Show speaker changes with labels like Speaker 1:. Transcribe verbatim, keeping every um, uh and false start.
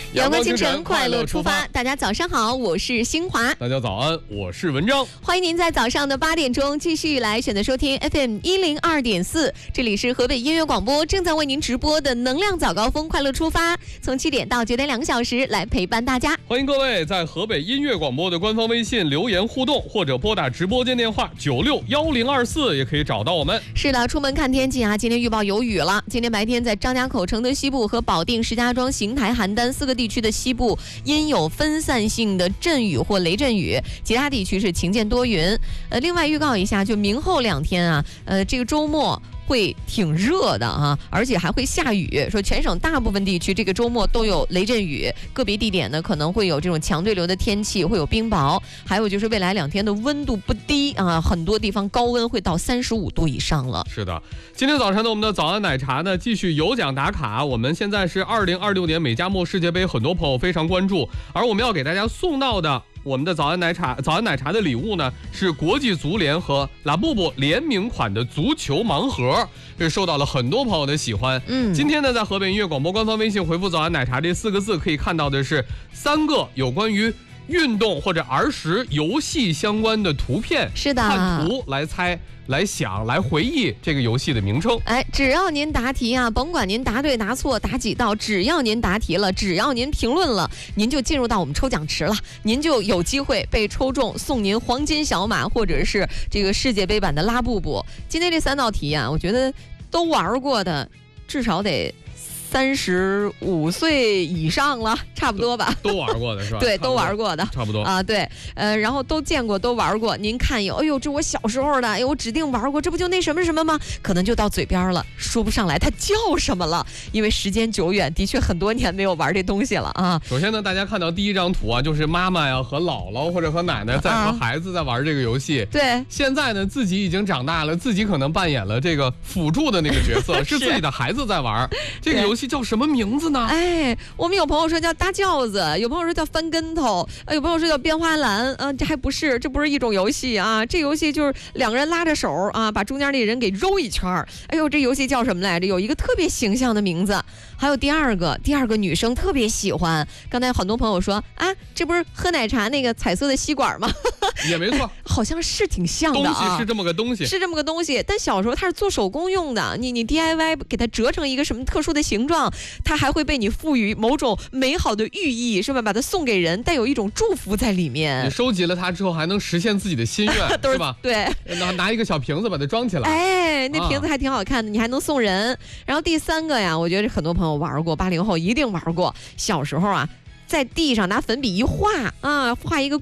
Speaker 1: 阳光清晨，快乐出发。大家早上好，我是新华。
Speaker 2: 大家早安，我是文章。
Speaker 1: 欢迎您在早上的八点钟继续来选择收听 F M 一零二点四，这里是河北音乐广播正在为您直播的能量早高峰，快乐出发，从七点到九点两个小时来陪伴大家。
Speaker 2: 欢迎各位在河北音乐广播的官方微信留言互动，或者拨打直播间电话九六幺零二四也可以找到我们。
Speaker 1: 是的，出门看天气啊，今天预报有雨了。今天白天在张家口、承德西部和保定、石家庄、邢台、邯郸四个地区的西部因有分散性的阵雨或雷阵雨，其他地区是晴间多云。呃，另外预告一下，就明后两天啊，呃，这个周末会挺热的啊，而且还会下雨。说全省大部分地区这个周末都有雷阵雨，个别地点呢可能会有这种强对流的天气，会有冰雹。还有就是未来两天的温度不低啊，很多地方高温会到三十五度以上了。
Speaker 2: 是的，今天早晨呢，我们的早安奶茶呢继续有奖打卡。我们现在是二零二六年美加墨世界杯，很多朋友非常关注，而我们要给大家送到的我们的早安奶茶早安奶茶的礼物呢，是国际足联和拉布布联名款的足球盲盒，这受到了很多朋友的喜欢。
Speaker 1: 嗯，
Speaker 2: 今天呢，在河北音乐广播官方微信回复早安奶茶这四个字，可以看到的是三个有关于运动或者儿时游戏相关的图片。
Speaker 1: 是的，
Speaker 2: 看图来猜、来想、来回忆这个游戏的名称。
Speaker 1: 哎，只要您答题啊，甭管您答对答错答几道，只要您答题了，只要您评论了，您就进入到我们抽奖池了，您就有机会被抽中，送您黄金小马或者是这个世界杯版的拉布布。今天这三道题啊，我觉得都玩过的，至少得三十五岁以上了，差不多吧？
Speaker 2: 都玩过的是吧？
Speaker 1: 对，都玩过的，
Speaker 2: 差不多
Speaker 1: 啊。对，呃，然后都见过，都玩过。您看有，哎呦，这我小时候的，哎呦，我指定玩过，这不就那什么什么吗？可能就到嘴边了，说不上来它叫什么了，因为时间久远，的确很多年没有玩这东西了啊。
Speaker 2: 首先呢，大家看到第一张图啊，就是妈妈呀和姥姥或者和奶奶在和孩子在玩这个游戏。
Speaker 1: 啊、对，
Speaker 2: 现在呢，自己已经长大了，自己可能扮演了这个辅助的那个角色，是自己的孩子在玩这个游戏。叫什么名字呢？
Speaker 1: 哎，我们有朋友说叫搭轿子，有朋友说叫翻跟头，呃，有朋友说叫编花篮，啊、呃，这还不是，这不是一种游戏啊，这游戏就是两个人拉着手啊，把中间那人给揉一圈。哎呦，这游戏叫什么来着？有一个特别形象的名字。还有第二个，第二个女生特别喜欢。刚才很多朋友说啊，这不是喝奶茶那个彩色的吸管吗？
Speaker 2: 也没错，
Speaker 1: 好像是挺像的啊。
Speaker 2: 东西是这么个东西，
Speaker 1: 是这么个东西。但小时候它是做手工用的，你你 D I Y 给它折成一个什么特殊的形状，它还会被你赋予某种美好的寓意，是吧？把它送给人，带有一种祝福在里面。
Speaker 2: 你收集了它之后，还能实现自己的心愿，
Speaker 1: 是
Speaker 2: 吧？
Speaker 1: 对，
Speaker 2: 拿拿一个小瓶子把它装起来。
Speaker 1: 哎，那瓶子还挺好看的，啊、你还能送人。然后第三个呀，我觉得很多朋友玩过，八零后一定玩过。小时候啊，在地上拿粉笔一画啊，画一个